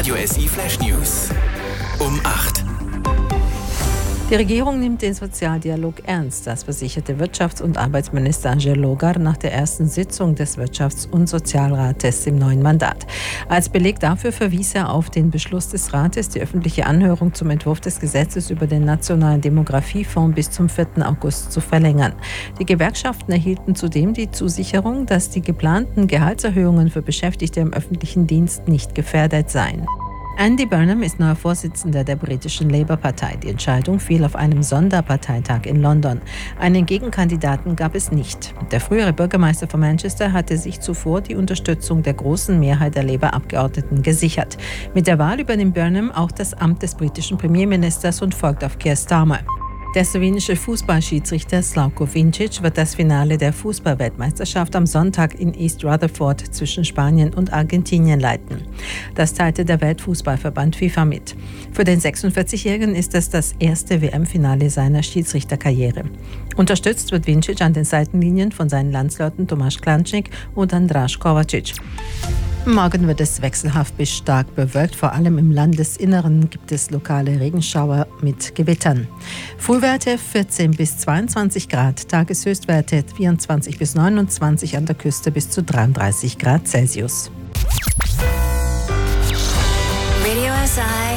Radio SI Flash News um 8. Die Regierung nimmt den Sozialdialog ernst, das versicherte Wirtschafts- und Arbeitsminister Angelo Logar nach der ersten Sitzung des Wirtschafts- und Sozialrates im neuen Mandat. Als Beleg dafür verwies er auf den Beschluss des Rates, die öffentliche Anhörung zum Entwurf des Gesetzes über den Nationalen Demografiefonds bis zum 4. August zu verlängern. Die Gewerkschaften erhielten zudem die Zusicherung, dass die geplanten Gehaltserhöhungen für Beschäftigte im öffentlichen Dienst nicht gefährdet seien. Andy Burnham ist neuer Vorsitzender der britischen Labour-Partei. Die Entscheidung fiel auf einem Sonderparteitag in London. Einen Gegenkandidaten gab es nicht. Der frühere Bürgermeister von Manchester hatte sich zuvor die Unterstützung der großen Mehrheit der Labour-Abgeordneten gesichert. Mit der Wahl übernimmt Burnham auch das Amt des britischen Premierministers und folgt auf Keir Starmer. Der slowenische Fußballschiedsrichter Slavko Vincic wird das Finale der Fußballweltmeisterschaft am Sonntag in East Rutherford zwischen Spanien und Argentinien leiten. Das teilte der Weltfußballverband FIFA mit. Für den 46-Jährigen ist es das erste WM-Finale seiner Schiedsrichterkarriere. Unterstützt wird Vincic an den Seitenlinien von seinen Landsleuten Tomáš Klančík und András Kovačič. Morgen wird es wechselhaft bis stark bewölkt. Vor allem im Landesinneren gibt es lokale Regenschauer mit Gewittern. Frühwerte 14 bis 22 Grad, Tageshöchstwerte 24 bis 29, an der Küste bis zu 33 Grad Celsius. Radio SI